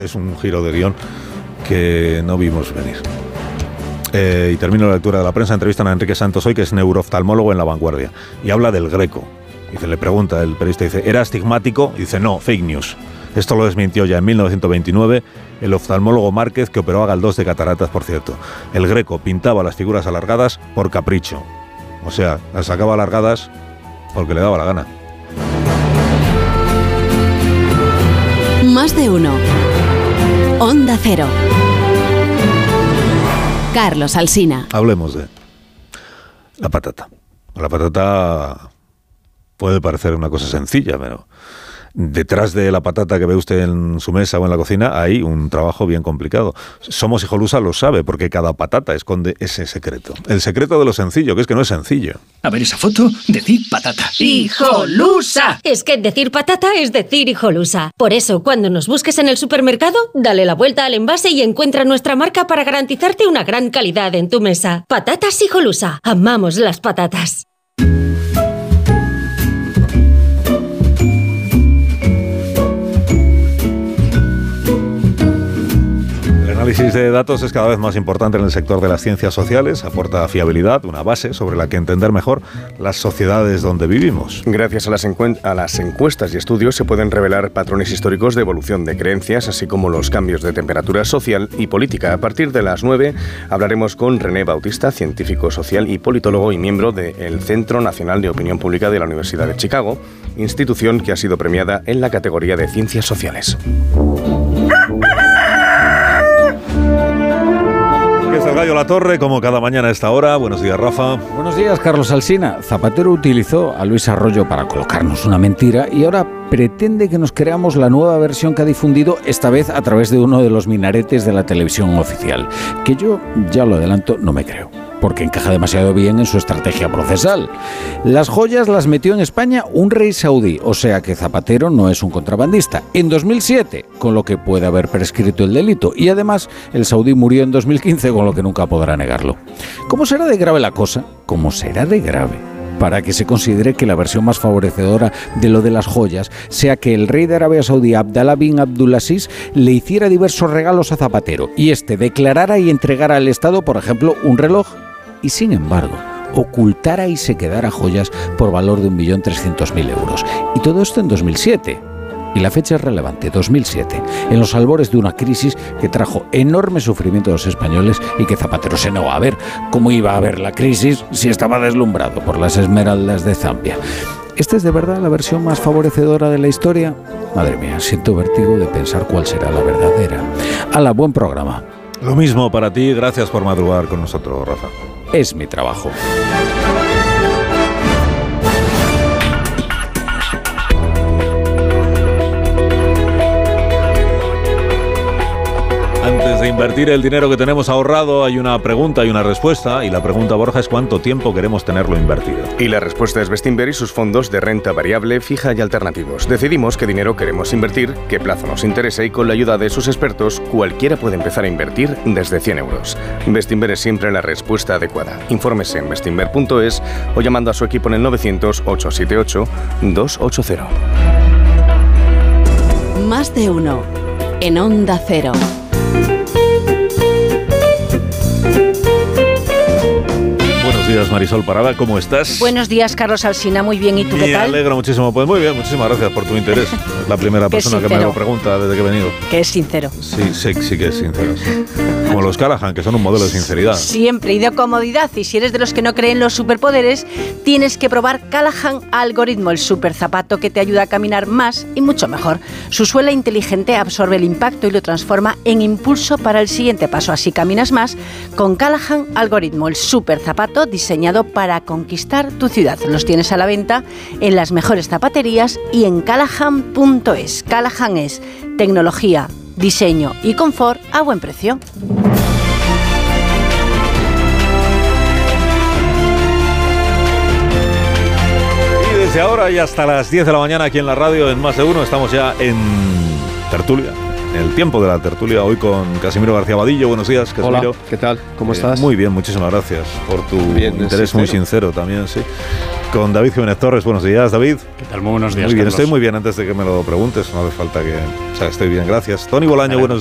Es un giro de guión que no vimos venir. Y termino la lectura de la prensa. Entrevistan a Enrique Santos hoy, que es neurooftalmólogo en La Vanguardia, y habla del Greco. Dice, le pregunta el periodista, dice, ¿era astigmático? Dice, no, fake news. Esto lo desmintió ya en 1929 el oftalmólogo Márquez, que operó a Galdós de cataratas, por cierto. El Greco pintaba las figuras alargadas por capricho. O sea, las sacaba alargadas porque le daba la gana. Más de uno. Onda Cero. Carlos Alsina. Hablemos de la patata. La patata puede parecer una cosa sencilla, pero detrás de la patata que ve usted en su mesa o en la cocina hay un trabajo bien complicado. Somos Hijolusa lo sabe, porque cada patata esconde ese secreto. El secreto de lo sencillo, que es que no es sencillo. A ver esa foto, decir patata. ¡Hijolusa! Es que decir patata es decir Hijolusa. Por eso, cuando nos busques en el supermercado, dale la vuelta al envase y encuentra nuestra marca para garantizarte una gran calidad en tu mesa. Patatas Hijolusa. Amamos las patatas. El análisis de datos es cada vez más importante en el sector de las ciencias sociales, aporta fiabilidad, una base sobre la que entender mejor las sociedades donde vivimos. Gracias a las encuestas y estudios se pueden revelar patrones históricos de evolución de creencias, así como los cambios de temperatura social y política. A partir de las 9 hablaremos con René Bautista, científico social y politólogo y miembro del Centro Nacional de Opinión Pública de la Universidad de Chicago, institución que ha sido premiada en la categoría de ciencias sociales. Es el Gallo La Torre, como cada mañana a esta hora. Buenos días, Rafa. Buenos días, Carlos Alsina. Zapatero utilizó a Luis Arroyo para colocarnos una mentira y ahora pretende que nos creamos la nueva versión que ha difundido, esta vez a través de uno de los minaretes de la televisión oficial, que yo, ya lo adelanto, no me creo, porque encaja demasiado bien en su estrategia procesal. Las joyas las metió en España un rey saudí, o sea que Zapatero no es un contrabandista. En 2007, con lo que puede haber prescrito el delito, y además el saudí murió en 2015, con lo que nunca podrá negarlo. ¿Cómo será de grave la cosa? ¿Cómo será de grave? Para que se considere que la versión más favorecedora de lo de las joyas sea que el rey de Arabia Saudí, Abdallah bin Abdulaziz, le hiciera diversos regalos a Zapatero y este declarara y entregara al Estado, por ejemplo, un reloj, y sin embargo ocultara y se quedara joyas por valor de 1.300.000 euros. Y todo esto en 2007. Y la fecha es relevante, 2007, en los albores de una crisis que trajo enorme sufrimiento a los españoles y que Zapatero se negó a ver. ¿Cómo iba a haber la crisis si estaba deslumbrado por las esmeraldas de Zambia? ¿Esta es de verdad la versión más favorecedora de la historia? Madre mía, siento vértigo de pensar cuál será la verdadera. ¡Hala, buen programa! Lo mismo para ti, gracias por madrugar con nosotros, Rafa. Es mi trabajo. Antes de invertir el dinero que tenemos ahorrado, hay una pregunta y una respuesta. Y la pregunta, Borja, es ¿cuánto tiempo queremos tenerlo invertido? Y la respuesta es Bestinver y sus fondos de renta variable, fija y alternativos. Decidimos qué dinero queremos invertir, qué plazo nos interesa y con la ayuda de sus expertos, cualquiera puede empezar a invertir desde 100 euros. Bestinver es siempre la respuesta adecuada. Infórmese en bestinver.es o llamando a su equipo en el 900-878-280. Más de uno. En Onda Cero. Buenos días, Marisol Parada, ¿cómo estás? Buenos días, Carlos Alsina, muy bien, ¿y tú qué tal? Me alegro muchísimo, pues muy bien, muchísimas gracias por tu interés. Es la primera persona que me lo pregunta desde que he venido. Que es sincero. Sí que es sincero, sí. Como los Callahan, que son un modelo de sinceridad. Siempre, y de comodidad, y si eres de los que no creen los superpoderes, tienes que probar Callahan Algoritmo, el super zapato que te ayuda a caminar más y mucho mejor. Su suela inteligente absorbe el impacto y lo transforma en impulso para el siguiente paso, así caminas más con Callahan Algoritmo, el super zapato diseñado para conquistar tu ciudad. Los tienes a la venta en las mejores zapaterías y en Callahan.es. Callahan es tecnología, diseño y confort a buen precio. Y desde ahora y hasta las 10 de la mañana aquí en la radio, en Más de Uno, estamos ya en tertulia. El tiempo de la tertulia, hoy con Casimiro García Vadillo. Buenos días, Casimiro. Hola, ¿qué tal? ¿Cómo estás? Muy bien, muchísimas gracias por tu interés muy sincero también, sí. con David Jiménez Torres. Buenos días, David. ¿Qué tal? Muy buenos días, Muy bien, Carlos. estoy muy bien. Antes de que me lo preguntes, no hace falta que... O sea, estoy bien, gracias. Tony Bolaño, buenos días.